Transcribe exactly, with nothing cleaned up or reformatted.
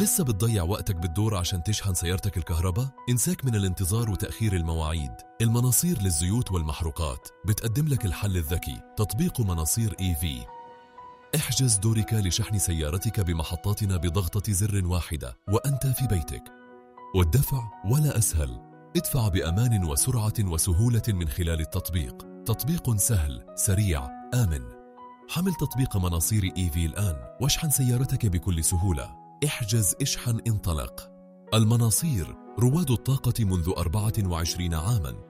لسه بتضيع وقتك بالدور عشان تشحن سيارتك الكهرباء؟ انساك من الانتظار وتأخير المواعيد. المناصير للزيوت والمحروقات بتقدم لك الحل الذكي، تطبيق مناصير إي في. احجز دورك لشحن سيارتك بمحطاتنا بضغطة زر واحدة وأنت في بيتك. والدفع ولا أسهل، ادفع بأمان وسرعة وسهولة من خلال التطبيق. تطبيق سهل، سريع، آمن. حمل تطبيق مناصير إي في الآن واشحن سيارتك بكل سهولة. احجز، اشحن، انطلق. المناصير رواد الطاقة منذ أربعة وعشرين عاماً.